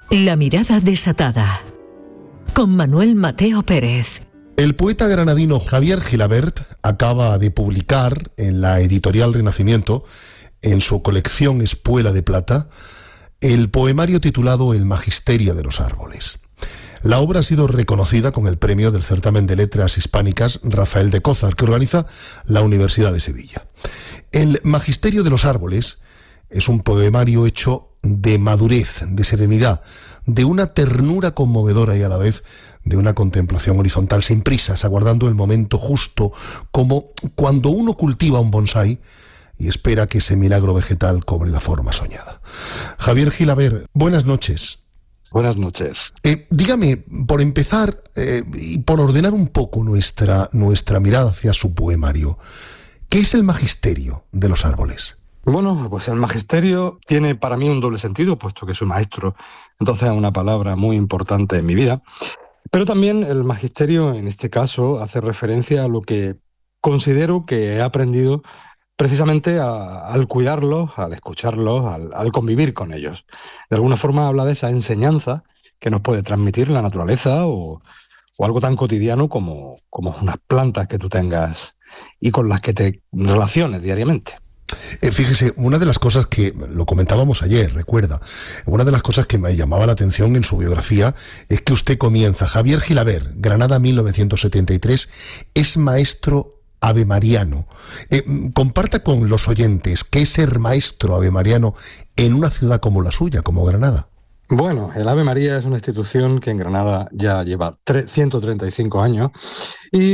La mirada desatada, con Manuel Mateo Pérez. El poeta granadino Javier Gilabert acaba de publicar en la editorial Renacimiento, en su colección Espuela de Plata, el poemario titulado El Magisterio de los Árboles. La obra ha sido reconocida con el premio del Certamen de Letras Hispánicas Rafael de Cózar, que organiza la Universidad de Sevilla. El Magisterio de los Árboles es un poemario hecho de madurez, de serenidad, de una ternura conmovedora y a la vez de una contemplación horizontal sin prisas, aguardando el momento justo, como cuando uno cultiva un bonsái y espera que ese milagro vegetal cobre la forma soñada. Javier Gilabert, buenas noches. Buenas noches. Dígame, por empezar y por ordenar un poco nuestra mirada hacia su poemario, ¿qué es el Magisterio de los Árboles? Bueno, pues el magisterio tiene para mí un doble sentido, puesto que soy maestro, entonces es una palabra muy importante en mi vida. Pero también el magisterio, en este caso, hace referencia a lo que considero que he aprendido precisamente al cuidarlos, al escucharlos, al convivir con ellos. De alguna forma habla de esa enseñanza que nos puede transmitir la naturaleza o algo tan cotidiano como unas plantas que tú tengas y con las que te relaciones diariamente. Fíjese, una de las cosas que, lo comentábamos ayer, recuerda, una de las cosas que me llamaba la atención en su biografía es que usted comienza, Javier Gilabert, Granada 1973, es maestro avemariano. Comparta con los oyentes qué es ser maestro avemariano en una ciudad como la suya, como Granada. Bueno, el Ave María es una institución que en Granada ya lleva 135 años y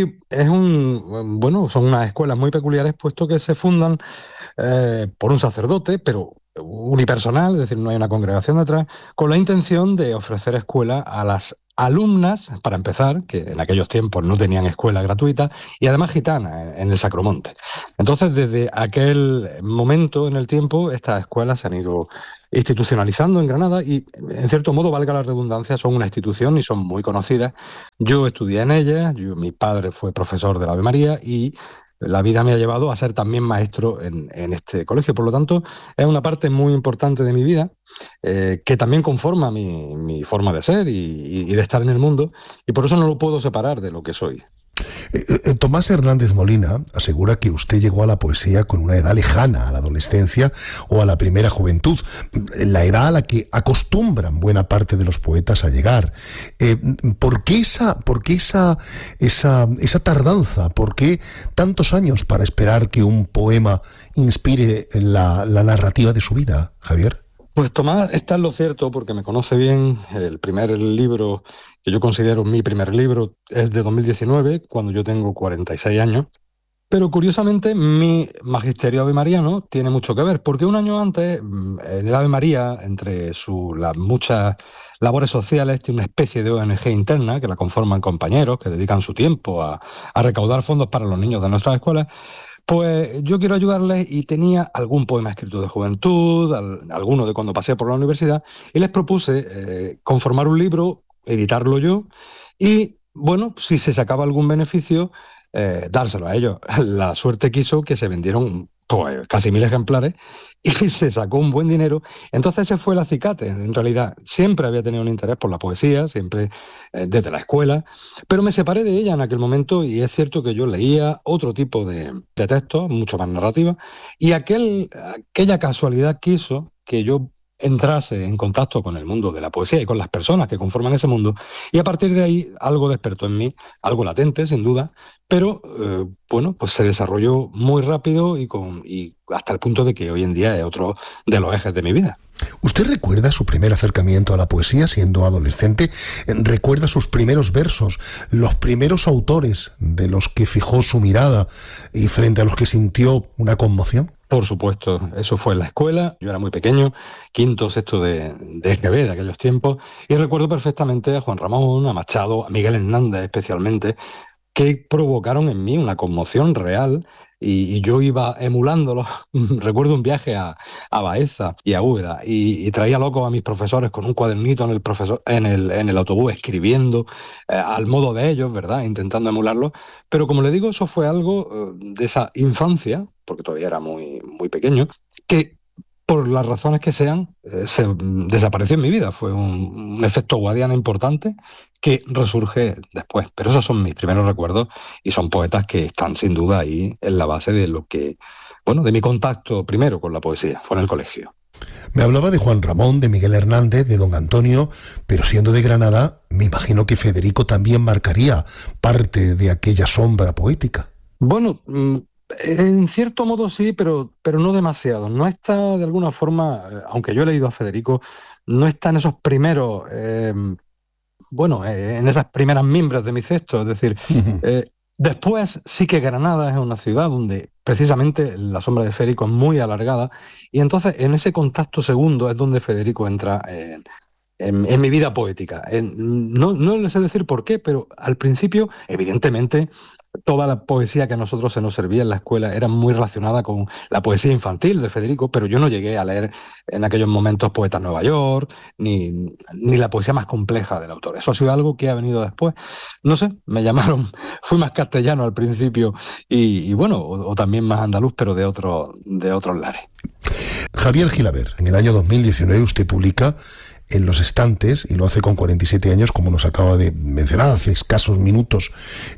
son unas escuelas muy peculiares, puesto que se fundan por un sacerdote, pero unipersonal, es decir, no hay una congregación detrás, con la intención de ofrecer escuela a las alumnas, para empezar, que en aquellos tiempos no tenían escuela gratuita, y además gitanas en el Sacromonte. Entonces, desde aquel momento en el tiempo, estas escuelas se han ido institucionalizando en Granada y, en cierto modo, valga la redundancia, son una institución y son muy conocidas. Yo estudié en ellas, mi padre fue profesor de la Ave María y la vida me ha llevado a ser también maestro en este colegio. Por lo tanto, es una parte muy importante de mi vida que también conforma mi forma de ser y de estar en el mundo, y por eso no lo puedo separar de lo que soy. Tomás Hernández Molina asegura que usted llegó a la poesía con una edad lejana a la adolescencia o a la primera juventud, la edad a la que acostumbran buena parte de los poetas a llegar. ¿Por qué esa tardanza? ¿Por qué tantos años para esperar que un poema inspire la narrativa de su vida, Javier? Pues Tomás está en lo cierto, porque me conoce bien. El primer libro que yo considero mi primer libro es de 2019, cuando yo tengo 46 años. Pero curiosamente mi magisterio avemariano tiene mucho que ver, porque un año antes, en el Ave María, entre las muchas labores sociales, tiene una especie de ONG interna que la conforman compañeros que dedican su tiempo a recaudar fondos para los niños de nuestras escuelas. Pues yo quiero ayudarles y tenía algún poema escrito de juventud, alguno de cuando pasé por la universidad, y les propuse conformar un libro, editarlo yo, y bueno, si se sacaba algún beneficio, dárselo a ellos. La suerte quiso que se vendieron pues casi 1000 ejemplares y se sacó un buen dinero. Entonces ese fue el acicate. En realidad siempre había tenido un interés por la poesía, siempre desde la escuela, pero me separé de ella en aquel momento, y es cierto que yo leía otro tipo de textos, mucho más narrativa, y aquella casualidad quiso que yo entrase en contacto con el mundo de la poesía y con las personas que conforman ese mundo, y a partir de ahí algo despertó en mí, algo latente sin duda, pero pues se desarrolló muy rápido y hasta el punto de que hoy en día es otro de los ejes de mi vida. ¿Usted recuerda su primer acercamiento a la poesía siendo adolescente? ¿Recuerda sus primeros versos, los primeros autores de los que fijó su mirada y frente a los que sintió una conmoción? Por supuesto, eso fue en la escuela. Yo era muy pequeño, quinto, sexto de EGB de aquellos tiempos, y recuerdo perfectamente a Juan Ramón, a Machado, a Miguel Hernández especialmente, que provocaron en mí una conmoción real, y yo iba emulándolos. Recuerdo un viaje a Baeza y a Úbeda, y traía locos a mis profesores con un cuadernito en el autobús escribiendo al modo de ellos, ¿verdad?, intentando emularlo. Pero como le digo, eso fue algo de esa infancia, porque todavía era muy, muy pequeño, que por las razones que sean, se desapareció en mi vida. Fue un efecto Guadiana importante que resurge después. Pero esos son mis primeros recuerdos y son poetas que están sin duda ahí en la base de lo que, bueno, de mi contacto primero con la poesía, fue en el colegio. Me hablaba de Juan Ramón, de Miguel Hernández, de don Antonio, pero siendo de Granada, me imagino que Federico también marcaría parte de aquella sombra poética. Bueno, en cierto modo sí, pero no demasiado. No está de alguna forma, aunque yo he leído a Federico, no está en esos primeros, en esas primeras mimbres de mi cesto. Es decir, después sí que Granada es una ciudad donde precisamente la sombra de Federico es muy alargada, y entonces en ese contacto segundo es donde Federico entra en mi vida poética. No les sé decir por qué, pero al principio, evidentemente, toda la poesía que a nosotros se nos servía en la escuela era muy relacionada con la poesía infantil de Federico, pero yo no llegué a leer en aquellos momentos Poetas Nueva York, ni la poesía más compleja del autor. Eso ha sido algo que ha venido después. No sé, me llamaron, fui más castellano al principio y bueno, o también más andaluz, pero de otros lares. Javier Gilabert, en el año 2019 usted publica En los estantes, y lo hace con 47 años, como nos acaba de mencionar hace escasos minutos.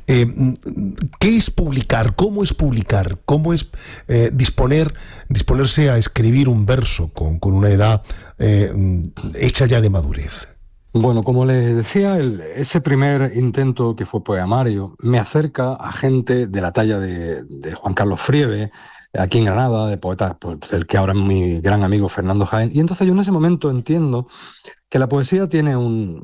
¿Qué es publicar? ¿Cómo es publicar? ¿Cómo es disponerse a escribir un verso con una edad hecha ya de madurez? Bueno, como les decía, ese primer intento, que fue poemario, me acerca a gente de la talla de Juan Carlos Friebe, aquí en Granada, de poetas, pues, el que ahora es mi gran amigo Fernando Jaén. Y entonces yo en ese momento entiendo que la poesía tiene un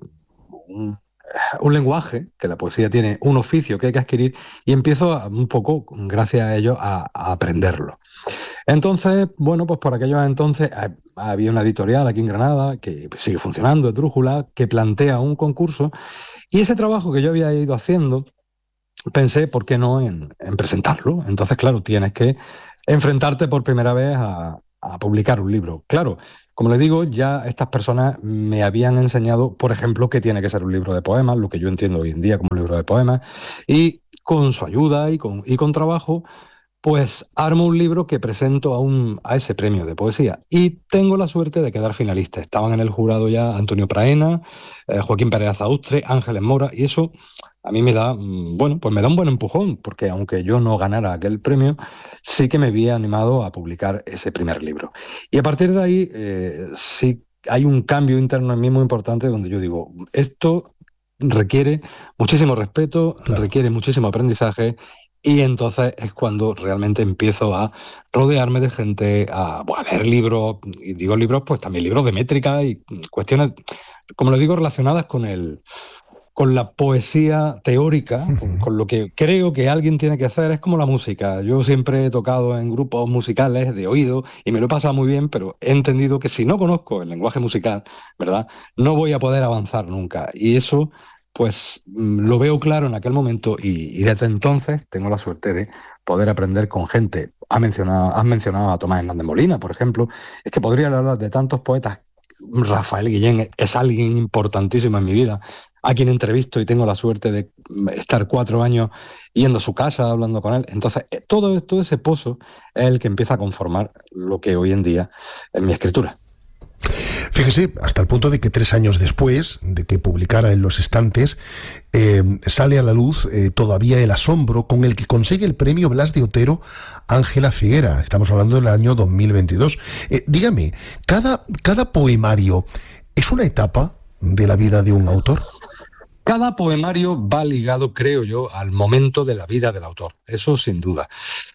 lenguaje, que la poesía tiene un oficio que hay que adquirir, y empiezo un poco, gracias a ello, a aprenderlo. Entonces, bueno, pues por aquellos entonces había una editorial aquí en Granada, que sigue funcionando, Esdrújula, que plantea un concurso, y ese trabajo que yo había ido haciendo, pensé, ¿por qué no en presentarlo? Entonces, claro, tienes que enfrentarte por primera vez a publicar un libro. Claro, como les digo, ya estas personas me habían enseñado, por ejemplo, que tiene que ser un libro de poemas, lo que yo entiendo hoy en día como un libro de poemas, y con su ayuda y con trabajo, pues armo un libro que presento a ese premio de poesía. Y tengo la suerte de quedar finalista. Estaban en el jurado ya Antonio Praena, Joaquín Pérez Azaustre, Ángeles Mora, y eso a mí me da, pues me da un buen empujón, porque aunque yo no ganara aquel premio, sí que me había animado a publicar ese primer libro. Y a partir de ahí, sí hay un cambio interno en mí muy importante, donde yo digo, esto requiere muchísimo respeto, claro, requiere muchísimo aprendizaje, y entonces es cuando realmente empiezo a rodearme de gente, a leer libros, y digo libros, pues también libros de métrica y cuestiones, como les digo, relacionadas con la poesía teórica, con lo que creo que alguien tiene que hacer. Es como la música. Yo siempre he tocado en grupos musicales de oído y me lo he pasado muy bien, pero he entendido que si no conozco el lenguaje musical, ¿verdad?, no voy a poder avanzar nunca. Y eso, pues, lo veo claro en aquel momento, y desde entonces tengo la suerte de poder aprender con gente. Has mencionado a Tomás Hernández Molina, por ejemplo. Es que podría hablar de tantos poetas. Rafael Guillén es alguien importantísimo en mi vida, a quien entrevisto y tengo la suerte de estar 4 años yendo a su casa, hablando con él. Entonces, todo ese pozo es el que empieza a conformar lo que hoy en día es mi escritura. Fíjese, hasta el punto de que 3 años después de que publicara En los estantes, sale a la luz todavía el asombro con el que consigue el premio Blas de Otero Ángela Figuera. Estamos hablando del año 2022. Dígame, ¿cada poemario es una etapa de la vida de un autor? Cada poemario va ligado, creo yo, al momento de la vida del autor. Eso sin duda.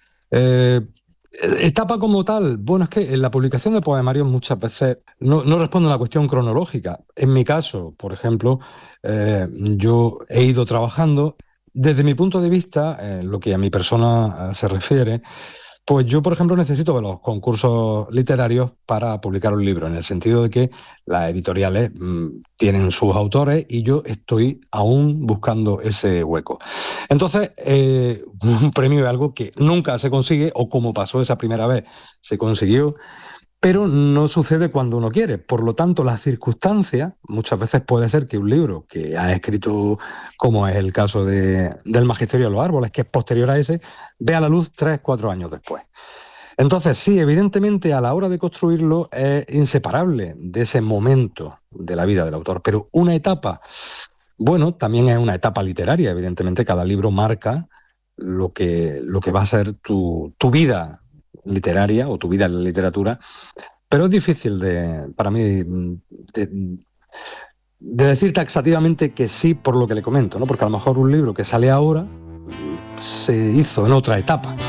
Etapa como tal, bueno, es que en la publicación de poemarios muchas veces no responde a la cuestión cronológica. En mi caso, por ejemplo, yo he ido trabajando. Desde mi punto de vista, lo que a mi persona se refiere, pues yo, por ejemplo, necesito de los concursos literarios para publicar un libro, en el sentido de que las editoriales tienen sus autores y yo estoy aún buscando ese hueco. Entonces, un premio es algo que nunca se consigue, o como pasó esa primera vez, se consiguió, pero no sucede cuando uno quiere. Por lo tanto, las circunstancias, muchas veces puede ser que un libro que ha escrito, como es el caso del Magisterio de los Árboles, que es posterior a ese, vea la luz 3, 4 años después. Entonces, sí, evidentemente a la hora de construirlo es inseparable de ese momento de la vida del autor, pero una etapa, bueno, también es una etapa literaria, evidentemente cada libro marca lo que va a ser tu vida literaria o tu vida en la literatura, pero es difícil para mí de decir taxativamente que sí por lo que le comento, ¿no? Porque a lo mejor un libro que sale ahora se hizo en otra etapa.